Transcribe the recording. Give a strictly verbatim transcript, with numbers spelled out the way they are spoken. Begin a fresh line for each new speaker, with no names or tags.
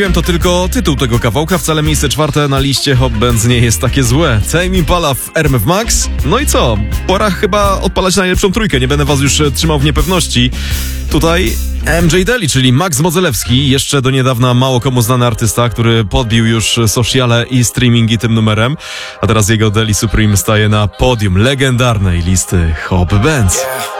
Wiem, to tylko tytuł tego kawałka, wcale miejsce czwarte na liście Hot Bands nie jest takie złe. Tame Impala w R M F Max? No i co? Pora chyba odpalać najlepszą trójkę, nie będę was już trzymał w niepewności. Tutaj M J Deli, czyli Max Modzelewski, jeszcze do niedawna mało komu znany artysta, który podbił już sociale i streamingi tym numerem, a teraz jego Deli Supreme staje na podium legendarnej listy Hot Bands.